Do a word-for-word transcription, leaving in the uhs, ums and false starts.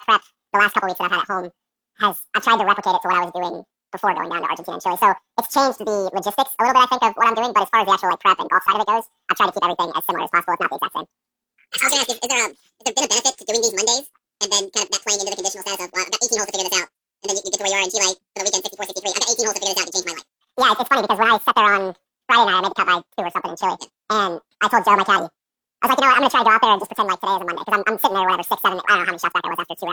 prep the last couple weeks that I've had at home has I've tried to replicate it to what I was doing before going down to Argentina and Chile. So it's changed the logistics a little bit, I think, of what I'm doing. But as far as the actual like prep and golf side of it goes, I've tried to keep everything as similar as possible, if not the exact same. I was going to ask, is, is, there a, is there been a benefit to doing these Mondays and then kind of that playing into the conditional status of, well, I've got eighteen holes to figure this out, and then you, you get to where you are in Chile for the weekend, sixty-four, sixty-three. I've got eighteen holes to figure this out to change my life. Yeah, it's, it's funny because when I sat there on Friday night, I made the cut by two or something in Chile, and I told Joe, my caddy, I was like, you know what, I'm going to try to go out there and just pretend like today is a Monday, because I'm, I'm sitting there, whatever, six, seven, I don't know how many shots back I was after two